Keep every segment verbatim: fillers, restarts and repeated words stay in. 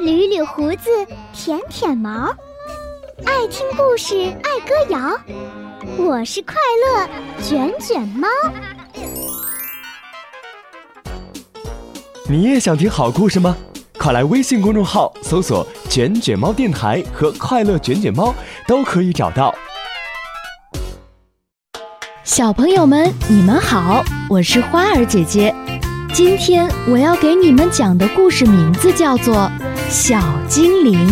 捋捋胡子，舔舔毛，爱听故事，爱歌谣。我是快乐卷卷猫。 你也想听好故事吗？快来微信公众号搜索卷卷猫电台和快乐卷卷猫，都可以找到。 小朋友们，你们好，我是花儿姐姐。今天我要给你们讲的故事名字叫做《小精灵》。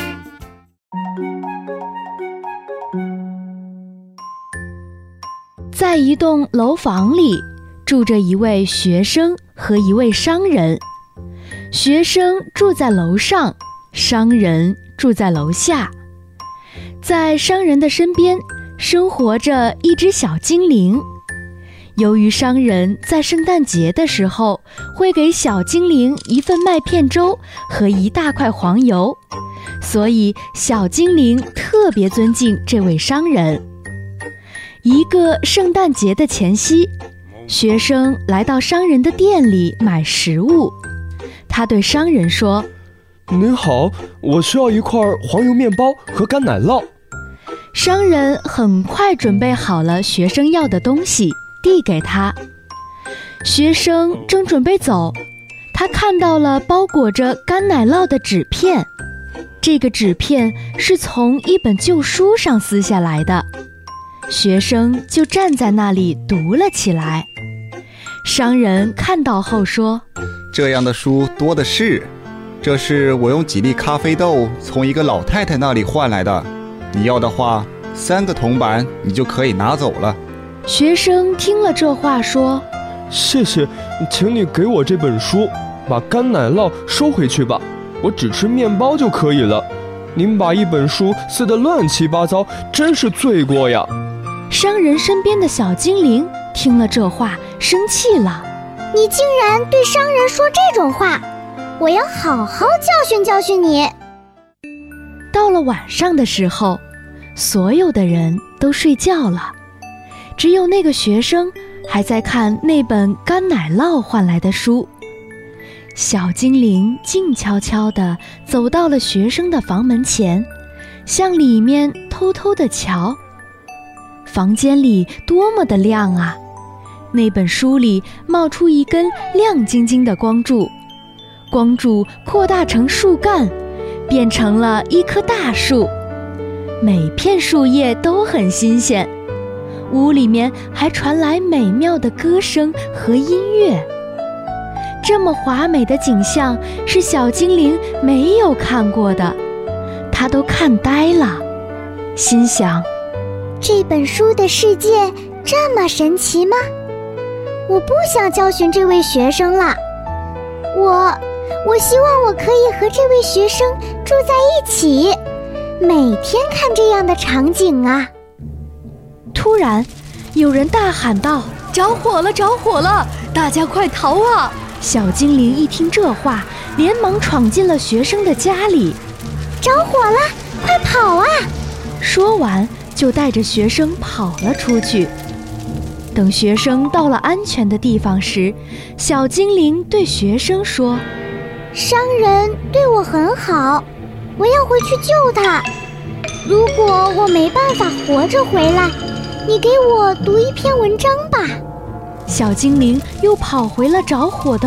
在一栋楼房里，住着一位学生和一位商人。学生住在楼上，商人住在楼下。在商人的身边生活着一只小精灵。由于商人在圣诞节的时候会给小精灵一份麦片粥和一大块黄油，所以小精灵特别尊敬这位商人。一个圣诞节的前夕，学生来到商人的店里买食物。他对商人说： 您好，我需要一块黄油面包和干奶酪。 商人很快准备好了学生要的东西，递给他。学生正准备走，他看到了包裹着干奶酪的纸片。这个纸片是从一本旧书上撕下来的。学生就站在那里读了起来。商人看到后说： 这样的书多的是，这是我用几粒咖啡豆从一个老太太那里换来的，你要的话，三个铜板你就可以拿走了。 学生听了这话说： 谢谢，请你给我这本书，把干奶酪收回去吧，我只吃面包就可以了。您把一本书撕得乱七八糟，真是罪过呀。 商人身边的小精灵听了这话，生气了。 你竟然对商人说这种话，我要好好教训教训你。 到了晚上的时候，所有的人都睡觉了，只有那个学生还在看那本干奶酪换来的书。小精灵静悄悄地走到了学生的房门前，向里面偷偷地瞧。房间里多么的亮啊！那本书里冒出一根亮晶晶的光柱，光柱扩大成树干，变成了一棵大树。每片树叶都很新鲜，屋里面还传来美妙的歌声和音乐。这么华美的景象是小精灵没有看过的，他都看呆了，心想： 这本书的世界这么神奇吗？我不想教训这位学生了，我我希望我可以和这位学生住在一起，每天看这样的场景啊。 突然有人大喊道：着火了，着火了，大家快逃啊！小精灵一听这话，连忙闯进了学生的家里。 着火了，快跑啊！ 说完就带着学生跑了出去。等学生到了安全的地方时，小精灵对学生说： 商人对我很好，我要回去救他。如果我没办法活着回来，你给我读一篇文章吧。 小精灵又跑回了着火的